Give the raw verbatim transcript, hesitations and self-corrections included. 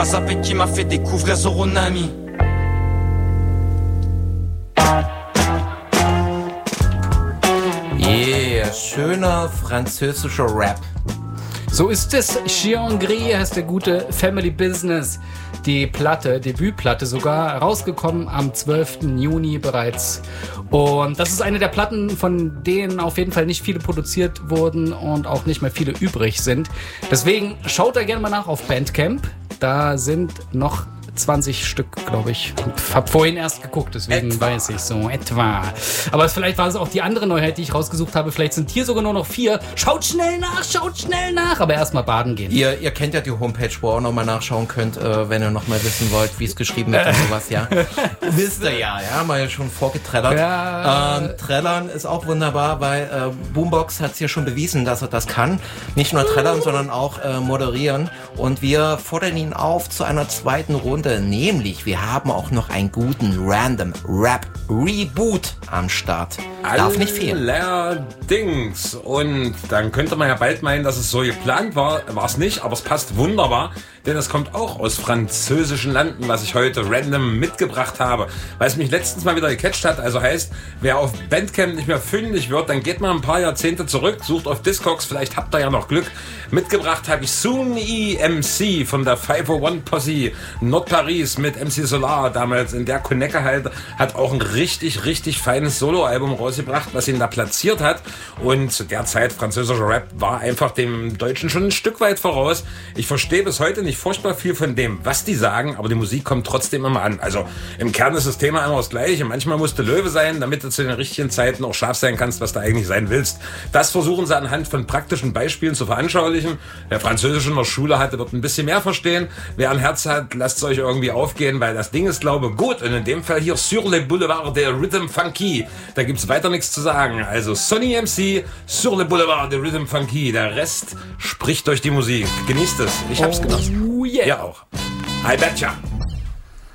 Azapé qui m'a fait découvrir Zoronami. Yeah, schöner französischer Rap. So ist es. Chiangri heißt der gute Family Business. Die Platte, Debütplatte sogar, rausgekommen am zwölften Juni bereits. Und das ist eine der Platten, von denen auf jeden Fall nicht viele produziert wurden und auch nicht mehr viele übrig sind. Deswegen schaut da gerne mal nach auf Bandcamp. Da sind noch zwanzig Stück, glaube ich. Ich habe vorhin erst geguckt, deswegen etwa. weiß ich so etwa. Aber vielleicht war es auch die andere Neuheit, die ich rausgesucht habe. Vielleicht sind hier sogar nur noch vier. Schaut schnell nach, schaut schnell nach. Aber erstmal baden gehen. Ihr, ihr kennt ja die Homepage, wo ihr auch nochmal nachschauen könnt, äh, wenn ihr nochmal wissen wollt, wie es geschrieben wird und sowas, ja. Wisst ihr ja, ja, mal schon vorgetrellert. Ja. Ähm, Trellern ist auch wunderbar, weil äh, Boombox hat es ja schon bewiesen, dass er das kann. Nicht nur trellern, sondern auch äh, moderieren. Und wir fordern ihn auf zu einer zweiten Runde. Nämlich, wir haben auch noch einen guten Random Rap Reboot am Start. Darf nicht fehlen. Allerdings. Und dann könnte man ja bald meinen, dass es so geplant war. War es nicht, aber es passt wunderbar. Denn es kommt auch aus französischen Landen, was ich heute random mitgebracht habe. Weil es mich letztens mal wieder gecatcht hat. Also heißt, wer auf Bandcamp nicht mehr fündig wird, dann geht mal ein paar Jahrzehnte zurück, sucht auf Discogs, vielleicht habt ihr ja noch Glück. Mitgebracht habe ich Soon E M C von der five oh one Posse Nord-Paris mit M C Solar damals in der Konecke halt, hat auch ein richtig, richtig feines Soloalbum rausgebracht, was ihn da platziert hat. Und zu der Zeit französischer Rap war einfach dem Deutschen schon ein Stück weit voraus. Ich verstehe bis heute nicht furchtbar viel von dem, was die sagen, aber die Musik kommt trotzdem immer an. Also im Kern ist das Thema immer das Gleiche. Manchmal musst du Löwe sein, damit du zu den richtigen Zeiten auch Schaf sein kannst, was du eigentlich sein willst. Das versuchen sie anhand von praktischen Beispielen zu veranschaulichen. Wer Französisch in der Schule hatte, wird ein bisschen mehr verstehen. Wer ein Herz hat, lasst es euch irgendwie aufgehen, weil das Ding ist, glaube ich, gut. Und in dem Fall hier Sur le Boulevard der Rhythm Funky. Da gibt's weiter nichts zu sagen. Also Sonny M C, Sur le Boulevard der Rhythm Funky. Der Rest spricht durch die Musik. Genießt es. Ich hab's genossen. Oh yeah. Ja auch. I betcha.